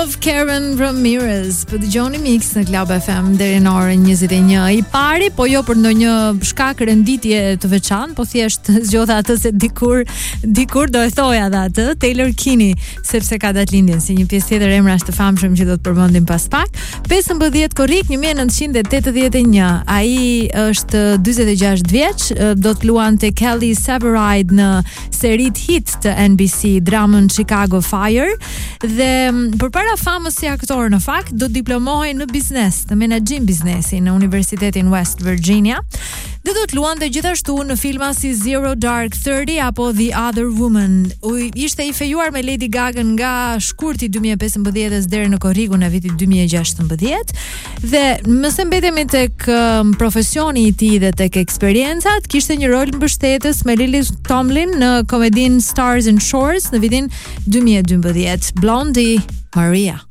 Karen Ramirez. Po dëgjoni Mix në Club FM deri në orën 21. I pari, po jo për ndonjë shkak renditje të veçantë, po thjesht zgjodha atë se dikur do e thoja atë, Taylor Kinney, sepse ka datëlindjen si një pjesë tjetër emrash të famshëm që do të përmendim pas pak. 15 korrik 1981. Ai është 46 vjeç, do të luante Kelly Severide në serit hit të NBC, dramën Chicago Fire, dhe përpara famës si aktor në fakt do diplomohej në biznes, në menaxhim biznesi në Universitetin West Virginia, dhe do të luante gjithashtu në filma si Zero Dark 30 apo The Other Woman. Ishte i fejuar me Lady Gaga nga shkurti 2015 deri në korrikun e vitit 2016, dhe mëse mbetemi tek profesioni i tij dhe tek eksperiencat, kishte një rol mbështetës me Lily Tomlin në komedinë Stars and Shores në vitin 2012. Blondie Maria.